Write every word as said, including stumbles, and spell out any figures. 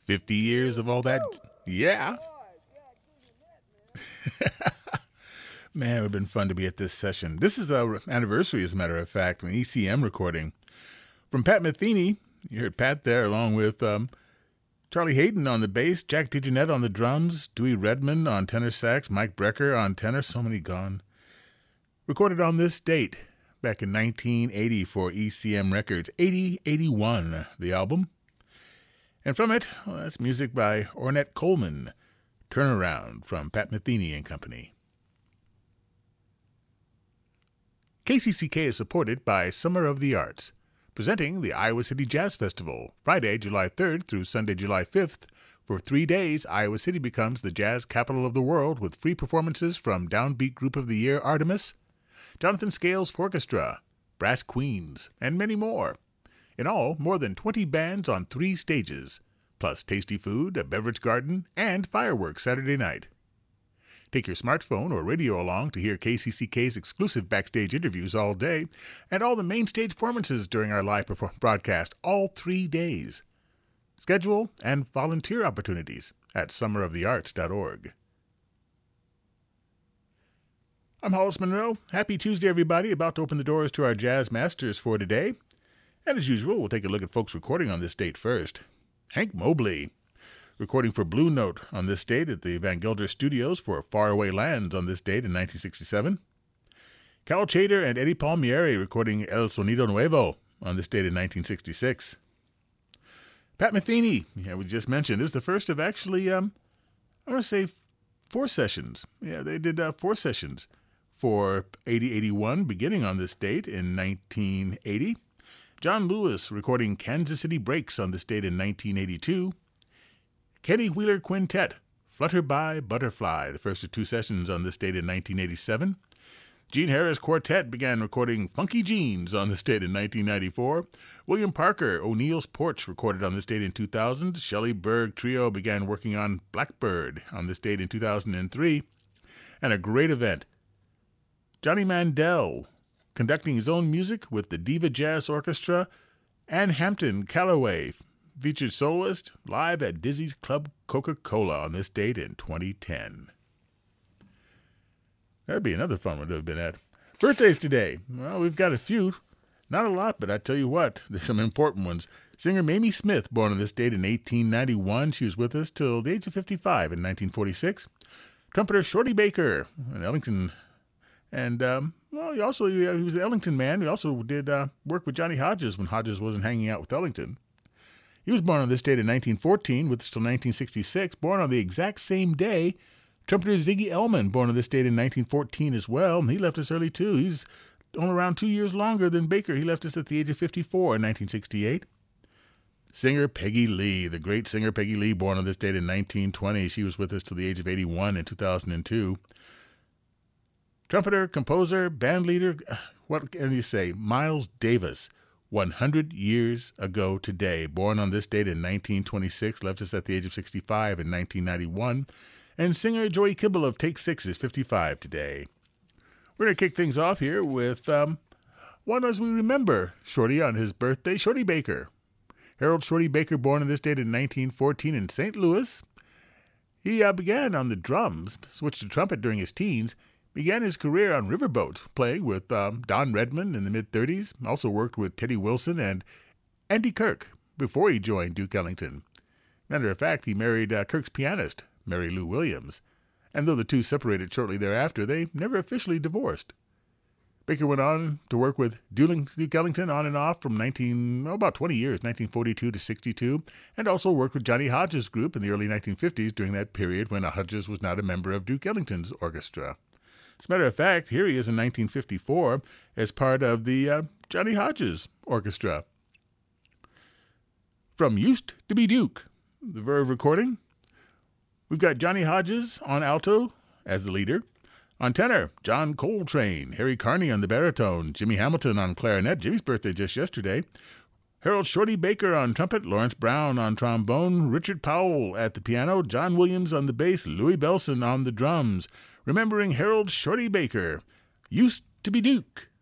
fifty years of all that. Yeah. Man, it would have been fun to be at this session. This is our anniversary, as a matter of fact, an E C M recording. From Pat Metheny, you heard Pat there, along with um, Charlie Hayden on the bass, Jack DeJohnette on the drums, Dewey Redmond on tenor sax, Mike Brecker on tenor, so many gone. Recorded on this date, back in nineteen eighty for E C M Records, eighty eighty-one, the album. And from it, well, that's music by Ornette Coleman, Turnaround from Pat Metheny and Company. K C C K is supported by Summer of the Arts, presenting the Iowa City Jazz Festival, Friday, July third through Sunday, July fifth. For three days, Iowa City becomes the jazz capital of the world with free performances from Downbeat Group of the Year Artemis, Jonathan Scales Orchestra, Brass Queens, and many more. In all, more than twenty bands on three stages, plus tasty food, a beverage garden, and fireworks Saturday night. Take your smartphone or radio along to hear K C C K's exclusive backstage interviews all day and all the main stage performances during our live broadcast all three days. Schedule and volunteer opportunities at summer of the arts dot org. I'm Hollis Monroe. Happy Tuesday, everybody. About to open the doors to our Jazz Masters for today. And as usual, we'll take a look at folks recording on this date first. Hank Mobley, recording for Blue Note on this date at the Van Gelder Studios for Faraway Lands on this date in nineteen sixty-seven. Cal Tjader and Eddie Palmieri recording El Sonido Nuevo on this date in nineteen sixty-six. Pat Metheny, yeah, we just mentioned, it was the first of actually, um, I want to say four sessions. Yeah, they did uh, four sessions for eighty eighty-one, beginning on this date in nineteen eighty. John Lewis recording Kansas City Breaks on this date in nineteen eighty-two. Kenny Wheeler Quintet, Flutter by Butterfly, the first of two sessions on this date in nineteen eighty-seven. Gene Harris Quartet began recording Funky Jeans on this date in nineteen ninety-four. William Parker, O'Neill's Porch, recorded on this date in two thousand. Shelley Berg Trio began working on Blackbird on this date in two thousand three. And a great event, Johnny Mandel conducting his own music with the Diva Jazz Orchestra. Ann Hampton Calloway, featured soloist, live at Dizzy's Club Coca-Cola on this date in twenty ten. That'd be another fun one to have been at. Birthdays today. Well, we've got a few. Not a lot, but I tell you what, there's some important ones. Singer Mamie Smith, born on this date in eighteen ninety-one. She was with us till the age of fifty-five in nineteen forty-six. Trumpeter Shorty Baker, an Ellington. And, um, well, he also he was an Ellington man. He also did uh, work with Johnny Hodges when Hodges wasn't hanging out with Ellington. He was born on this date in nineteen fourteen, with us till nineteen sixty-six. Born on the exact same day, trumpeter Ziggy Elman, born on this date in nineteen fourteen as well. And he left us early, too. He's only around two years longer than Baker. He left us at the age of fifty-four in nineteen sixty-eight. Singer Peggy Lee, the great singer Peggy Lee, born on this date in nineteen twenty. She was with us till the age of eighty-one in two thousand two. Trumpeter, composer, bandleader, what can you say? Miles Davis, one hundred years ago today, born on this date in nineteen twenty-six, left us at the age of sixty-five in nineteen ninety-one. And singer Joey Kibble of Take Six is fifty-five today. We're going to kick things off here with um, one as we remember Shorty on his birthday, Shorty Baker. Harold Shorty Baker, born on this date in nineteen fourteen in Saint Louis. He uh, began on the drums, switched to trumpet during his teens, began his career on Riverboat, playing with um, Don Redman in the mid-thirties, also worked with Teddy Wilson and Andy Kirk before he joined Duke Ellington. Matter of fact, he married uh, Kirk's pianist, Mary Lou Williams, and though the two separated shortly thereafter, they never officially divorced. Baker went on to work with Duke Ellington on and off from nineteen, oh, about twenty years, nineteen forty-two to sixty-two, and also worked with Johnny Hodges' group in the early nineteen fifties during that period when Hodges was not a member of Duke Ellington's orchestra. As a matter of fact, here he is in nineteen fifty-four as part of the uh, Johnny Hodges Orchestra. From Used to be Duke, the Verve recording, we've got Johnny Hodges on alto as the leader. On tenor, John Coltrane, Harry Carney on the baritone, Jimmy Hamilton on clarinet, Jimmy's birthday just yesterday, Harold Shorty Baker on trumpet, Lawrence Brown on trombone, Richard Powell at the piano, John Williams on the bass, Louis Belson on the drums. Remembering Harold Shorty Baker, Used to be Duke.